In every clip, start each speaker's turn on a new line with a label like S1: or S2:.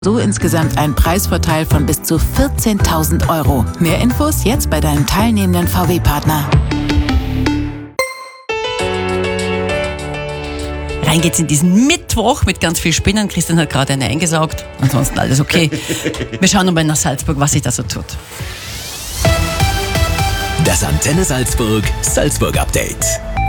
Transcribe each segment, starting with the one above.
S1: So insgesamt ein Preisvorteil von bis zu 14.000 €. Mehr Infos jetzt bei deinem teilnehmenden VW-Partner.
S2: Rein geht's in diesen Mittwoch mit ganz viel Spinnen. Christian hat gerade eine eingesaugt. Ansonsten alles okay. Wir schauen nochmal nach Salzburg, was sich da so tut.
S3: Das Antenne Salzburg Update.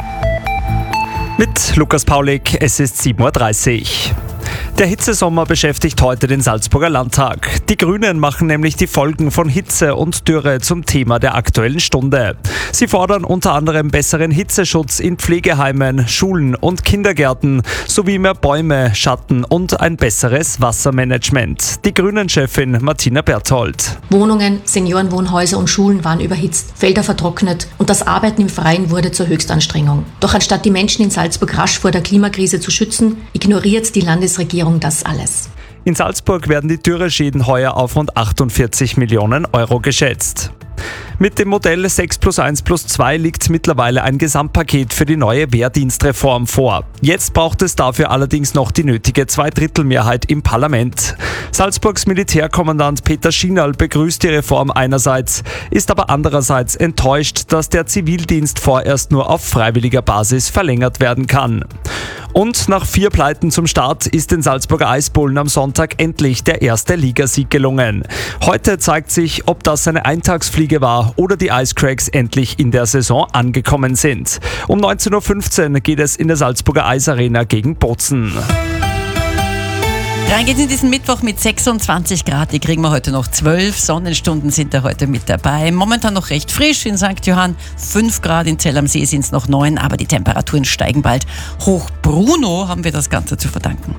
S4: Mit Lukas Paulik, es ist 7:30 Uhr. Der Hitzesommer beschäftigt heute den Salzburger Landtag. Die Grünen machen nämlich die Folgen von Hitze und Dürre zum Thema der Aktuellen Stunde. Sie fordern unter anderem besseren Hitzeschutz in Pflegeheimen, Schulen und Kindergärten sowie mehr Bäume, Schatten und ein besseres Wassermanagement. Die Grünen-Chefin Martina Berthold.
S5: Wohnungen, Seniorenwohnhäuser und Schulen waren überhitzt, Felder vertrocknet und das Arbeiten im Freien wurde zur Höchstanstrengung. Doch anstatt die Menschen in Salzburg rasch vor der Klimakrise zu schützen, ignoriert die Landesregierung das alles.
S4: In Salzburg werden die Dürreschäden heuer auf rund 48 Millionen € geschätzt. Mit dem Modell 6+1+2 liegt mittlerweile ein Gesamtpaket für die neue Wehrdienstreform vor. Jetzt braucht es dafür allerdings noch die nötige Zweidrittelmehrheit im Parlament. Salzburgs Militärkommandant Peter Schienal begrüßt die Reform einerseits, ist aber andererseits enttäuscht, dass der Zivildienst vorerst nur auf freiwilliger Basis verlängert werden kann. Und nach 4 Pleiten zum Start ist den Salzburger Eisbullen am Sonntag endlich der erste Ligasieg gelungen. Heute zeigt sich, ob das eine Eintagsfliege war oder die Eiscracks endlich in der Saison angekommen sind. Um 19:15 Uhr geht es in der Salzburger Eisarena gegen Bozen.
S2: Rein geht's in diesen Mittwoch mit 26 Grad. Die kriegen wir heute noch 12 Sonnenstunden sind da heute mit dabei. Momentan noch recht frisch in St. Johann. 5 Grad in Zell am See sind es noch 9, aber die Temperaturen steigen bald. Hoch Bruno haben wir das Ganze zu verdanken.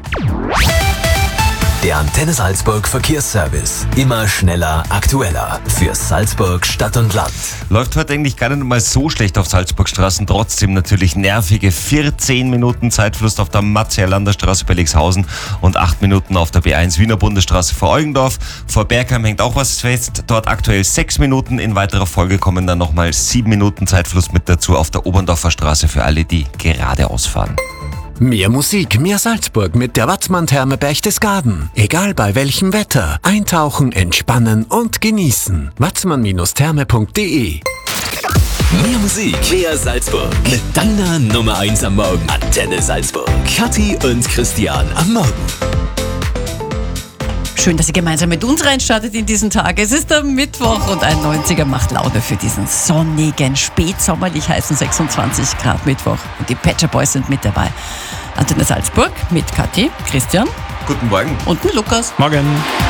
S3: Der Antenne Salzburg Verkehrsservice. Immer schneller, aktueller. Für Salzburg Stadt und Land.
S6: Läuft heute eigentlich gar nicht mal so schlecht auf Salzburgstraßen. Trotzdem natürlich nervige 14 Minuten Zeitverlust auf der Matze-Erlander-Straße bei Lexhausen und 8 Minuten auf der B1 Wiener Bundesstraße vor Eugendorf. Vor Bergheim hängt auch was fest. Dort aktuell 6 Minuten. In weiterer Folge kommen dann nochmal 7 Minuten Zeitverlust mit dazu auf der Oberndorfer Straße für alle, die geradeaus fahren.
S3: Mehr Musik, mehr Salzburg mit der Watzmann-Therme Berchtesgaden. Egal bei welchem Wetter. Eintauchen, entspannen und genießen. watzmann-therme.de. Mehr Musik, mehr Salzburg. Mit deiner Nummer 1 am Morgen. Antenne Salzburg. Kathi und Christian am Morgen.
S2: Schön, dass ihr gemeinsam mit uns reinstartet in diesen Tag. Es ist der Mittwoch und ein 90er macht Laune für diesen sonnigen, spätsommerlich heißen 26 Grad Mittwoch. Und die Pet Shop Boys sind mit dabei. Antenne Salzburg mit Kathi, Christian.
S6: Guten Morgen.
S2: Und Lukas.
S4: Morgen.